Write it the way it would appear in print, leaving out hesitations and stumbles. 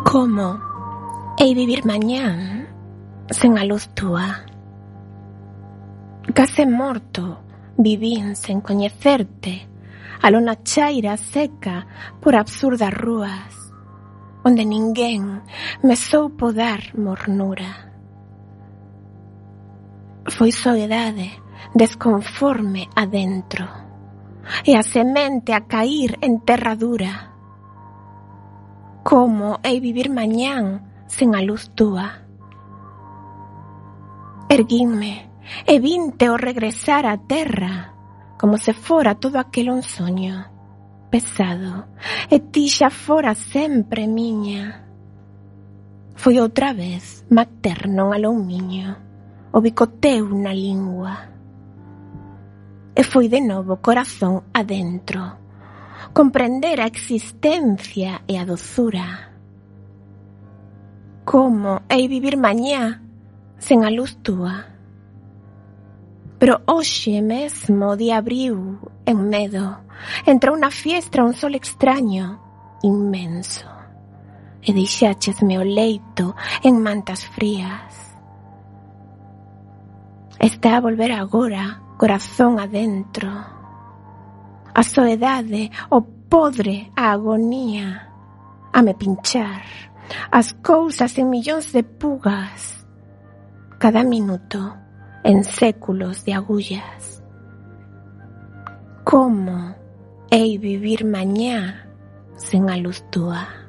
Como hei vivir mañán sen a luz túa? Case morto vivín sen coñecerte, a lona chaira seca por absurdas rúas, onde ninguén me soupo dar mornura. Foi soedade desconforme adentro, e a semente a cair en terra dura. Como hei vivir mañán sen a luz túa? Erguínme e vinte ao regresar á terra, como se fora todo aquel un soño pesado, e ti xa fora sempre miña. Foi outra vez materno un aloumiño, o bicoteo na lingua. E foi de novo corazón adentro, comprender a existencia e a dozura. Como hei vivir mañá sen a luz túa? Pero hoxe mesmo di abriu en medo, entrou na fiestra un sol extraño, inmenso, e deixáchesme o leito en mantas frías. Está a volver agora, corazón adentro, a soedade, o podre, a agonía, a me pinchar, as cousas en millóns de pugas, cada minuto en séculos de agullas. Como hei vivir mañá sen a luz túa?